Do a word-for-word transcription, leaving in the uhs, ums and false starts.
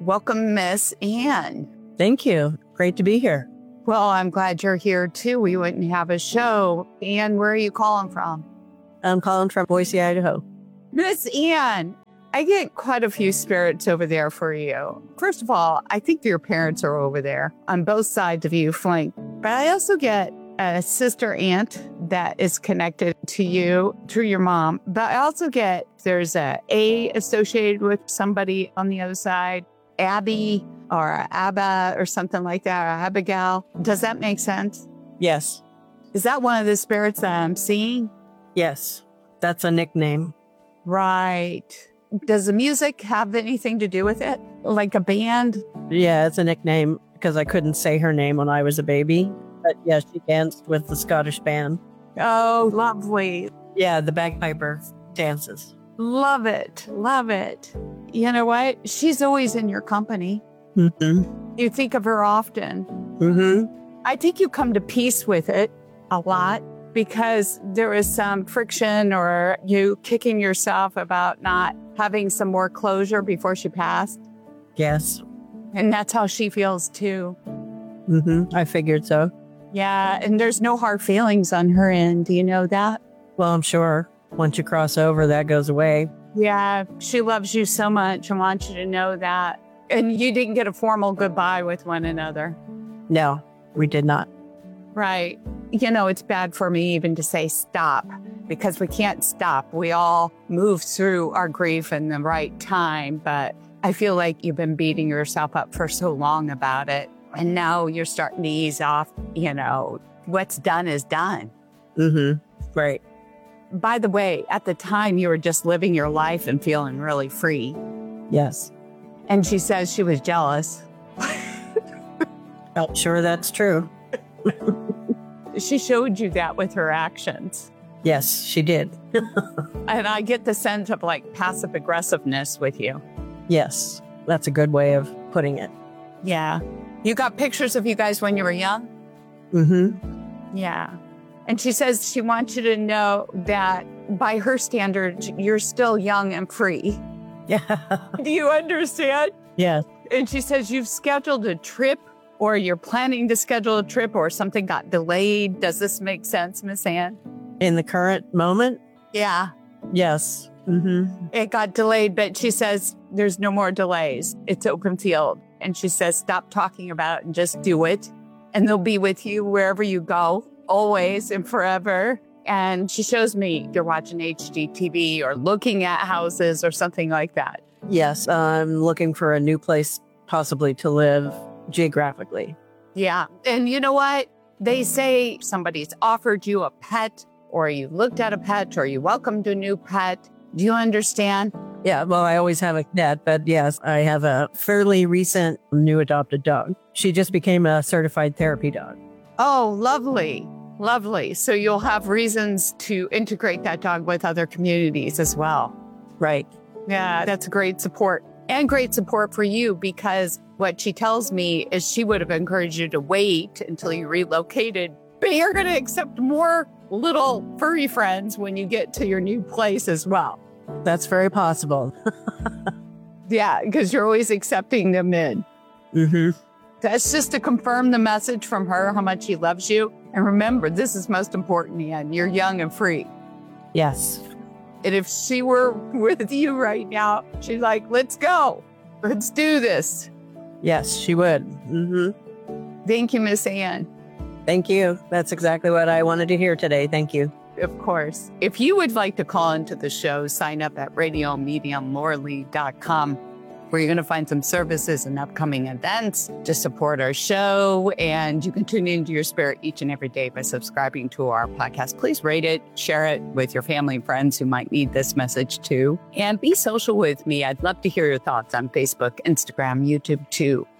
Welcome, Miss Ann. Thank you. Great to be here. Well, I'm glad you're here too. We wouldn't have a show. Ann, where are you calling from? I'm calling from Boise, Idaho. Miss Ann, I get quite a few spirits over there for you. First of all, I think your parents are over there on both sides of you flank. But I also get a sister aunt that is connected to you through your mom. But I also get there's a A associated with somebody on the other side, Abby or Abba or something like that, or Abigail. Does that make sense? Yes. Is that one of the spirits that I'm seeing? Yes. That's a nickname. Right. Does the music have anything to do with it? Like a band? Yeah, it's a nickname because I couldn't say her name when I was a baby. But yeah, she danced with the Scottish band. Oh, lovely. Yeah, the bagpiper dances. Love it. Love it. You know what? She's always in your company. Mm-hmm. You think of her often. Mm-hmm. I think you come to peace with it a lot because there was some friction or you kicking yourself about not having some more closure before she passed. Yes. And that's how she feels too. Mm-hmm. I figured so. Yeah. And there's no hard feelings on her end. Do you know that? Well, I'm sure once you cross over, that goes away. Yeah. She loves you so much. I want you to know that. And you didn't get a formal goodbye with one another. No, we did not. Right. You know, it's bad for me even to say stop because we can't stop. We all move through our grief in the right time. But I feel like you've been beating yourself up for so long about it. And now you're starting to ease off. You know, what's done is done. Mm-hmm. Right. By the way, at the time, you were just living your life and feeling really free. Yes. And she says she was jealous. I'm sure that's true. She showed you that with her actions. Yes, she did. And I get the sense of like passive aggressiveness with you. Yes, that's a good way of putting it. Yeah. You got pictures of you guys when you were young? Mm-hmm. Yeah. And she says she wants you to know that by her standards, you're still young and free. Yeah. Do you understand? Yes. And she says you've scheduled a trip or you're planning to schedule a trip or something got delayed. Does this make sense, Miss Ann? In the current moment? Yeah. Yes. Mm-hmm. It got delayed, but she says there's no more delays. It's open field. And she says, stop talking about it and just do it. And they'll be with you wherever you go, always and forever. And she shows me you're watching H G T V or looking at houses or something like that. Yes, I'm looking for a new place possibly to live geographically. Yeah. And you know what? They say somebody's offered you a pet or you looked at a pet or you welcomed a new pet. Do you understand? Yeah, well, I always have a cat, but yes, I have a fairly recent new adopted dog. She just became a certified therapy dog. Oh, lovely. Lovely. So you'll have reasons to integrate that dog with other communities as well. Right. Yeah, that's great support. And great support for you because what she tells me is she would have encouraged you to wait until you relocated. But you're going to accept more little furry friends when you get to your new place as well. That's very possible. Yeah, because you're always accepting them in. Mm-hmm. That's just to confirm the message from her, how much she loves you. And remember, this is most important, Ian. You're young and free. Yes. And if she were with you right now, she's like, let's go. Let's do this. Yes, she would. Mm-hmm. Thank you, Miss Ann. Thank you. That's exactly what I wanted to hear today. Thank you. Of course. If you would like to call into the show, sign up at radio medium laura lee dot com, where you're going to find some services and upcoming events to support our show. And you can tune into your spirit each and every day by subscribing to our podcast. Please rate it, share it with your family and friends who might need this message too. And be social with me. I'd love to hear your thoughts on Facebook, Instagram, YouTube too.